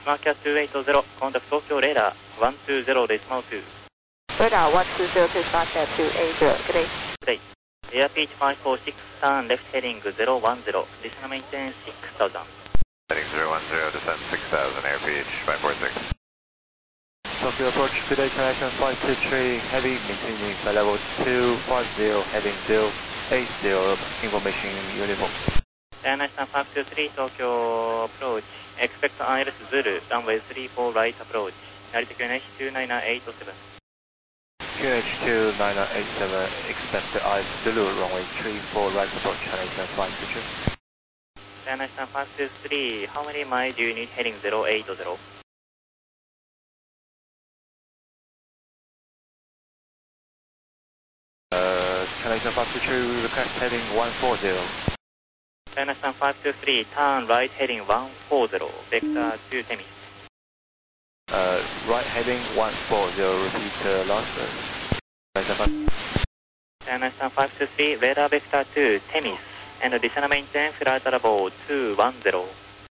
Market 280, contact Tokyo Radar 120 decimal 2. Radar 120 to Market 280, good day. Good day. Air pitch 546, turn left heading 010, descend maintain 6000. Heading 010, descend 6000, air pitch 546. Tokyo approach, good day, connection 523, heavy, maintaining flight level 250, heading 080, information uniform. Air Nice 523, Tokyo approach, expect ILS Zulu, runway 34 right approach, Narita QNH 29987. QH29987, expect ILS Zulu, runway 34 right approach, connection 523. Air Nice 523, how many miles do you need heading 080? Connection 523, request heading 140. Air Nice 523, turn right heading 140, vector to Temis. Right heading 140, repeat last. Air Nice 523, radar vector to Temis, and descend maintain flight level 210.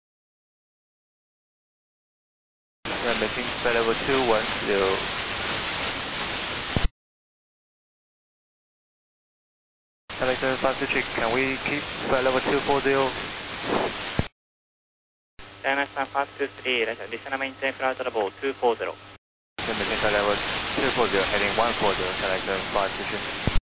Maintaining flight level 210. Connection 523, can we keep flight level 240? Air Nice 523, descend maintain flight level 240. Maintaining flight level 240, heading 140, connection 523.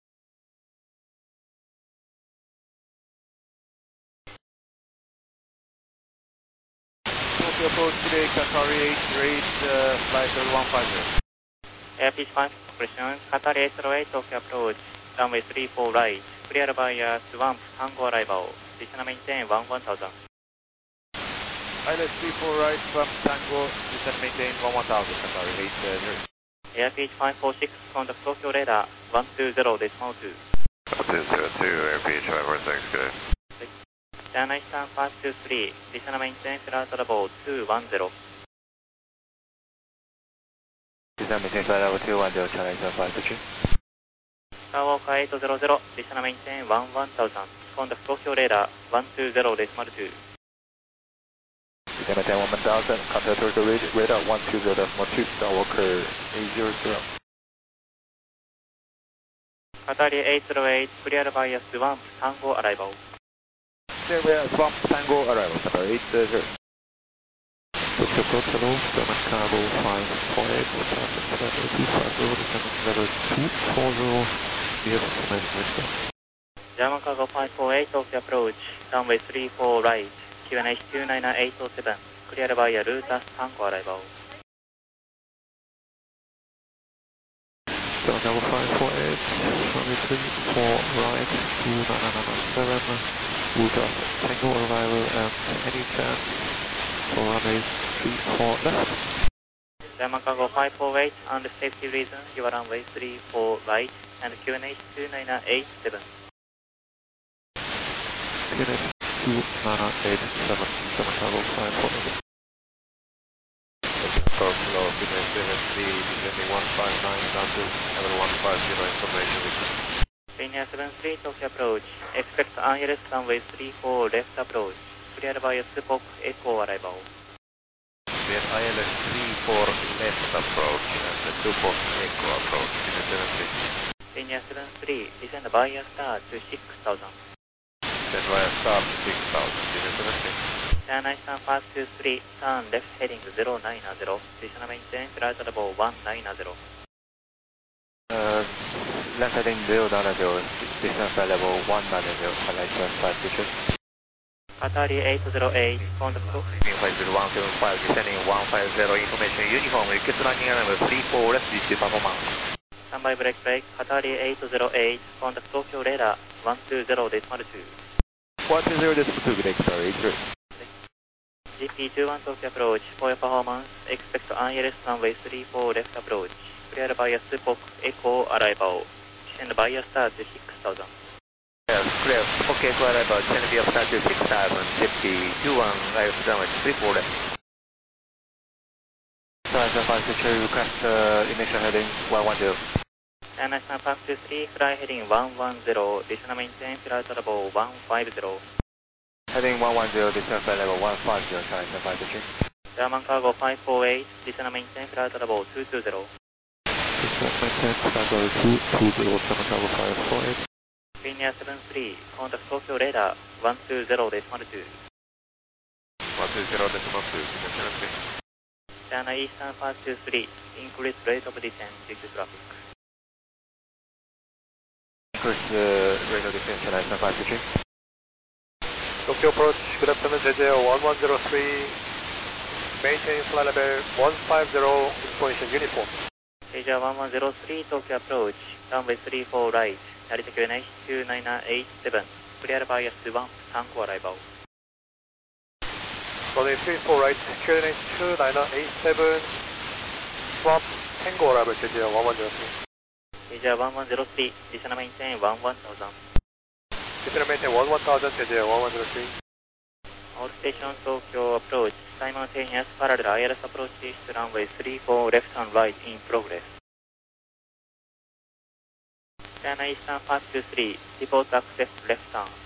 Tokyo approach today, Qatari 88, flight 150. Air pitch 5 compression, Qatari 808, Tokyo approach, runway 34 right, clear by swamp, Tango arrival, descend maintain 1000. ILS 34 right, swamp Tango, descend maintain 1000, Qatari 80. Air pitch 546, contact Tokyo Radar 120 decimal 2. 202, air pitch 546, good. Air Nice 523, descend maintain flight level 210. Descend maintain flight level 210, connection 523. Skywalker 800, descend maintain 1000, contact Tokyo Radar 120 decimal 2. Descend maintain 1000, contact Tokyo Radar 120 decimal 2, Skywalker 800. Qatari 808, clear by swamp, Tango arrival. Clear by swamp, Tango arrival, Qatari 800. Tokyo approach hello, German Cargo 548, level 240, near command window. German Cargo 548, Tokyo approach, runway 34 right, QNH 29987, clear by Rutas Tango arrival. German Cargo 548, runway 34 right, 29987, Rutas Tango arrival, and any chance for runway 34 left. German Cargo 548, under safety reasons, you are runway 34 right, and QNH 29987. QNH 29987, German Cargo 548. Approach low, QNH 73, descending 159, down to level 150, information request. Senior 73, Tokyo approach, expect ILS runway 34 left approach, clear by Spock Echo arrival. We have ILS 34 left approach and the 24 Echo approach, Senior 73, descend via star to 6000. Descend via star to 6000, Air Nice 523, turn left heading 090, descend maintain flight level 190. Left heading 090, descend flight level 190, connection 523. Qatari 808, contact Flight 175, descending 150, information uniform, request landing level 34 left, DC performance. Standby brake, Qatari 808, contact Tokyo Radar 120 decimal 2. 120 decimal 2, good day, sorry, 83. GP21 Tokyo approach, for your performance, expect ILS runway 34 left approach, clear by Spock Echo arrival, descend by star to 6000. Yes, clear, Spock Echo arrival, descend via star to 6000, GP21 ILS runway 34 left. Connection 523, request initial heading 110. Air Nice 523, fly heading 110, descend maintain flight level 150. Heading 110, descend flight level 150, connection 523. German Cargo 548, descend and maintain flight level 220. Descend maintain flight level 220, German Cargo 548. Linear 73, contact Tokyo radar 120.2. 120.2, China Eastern 523, increase rate of descent due to traffic. increase rate of descent, China Eastern 523. Tokyo approach, good afternoon, JJ 1103, maintain flight level 150, information uniform. Asia 1103, Tokyo approach, runway 34 right, Narita QNH 29987, clear by S1, Tango arrival. Runway 34 right, QNH 29987, swap Tango arrival, JJ 1103. Asia 1103, descend and maintain 11000. Descend and maintain 11000, JJ 1103. All station Tokyo approach, simultaneous parallel ILS approaches to runway 34 left and right in progress. China Eastern 523, report access left turn.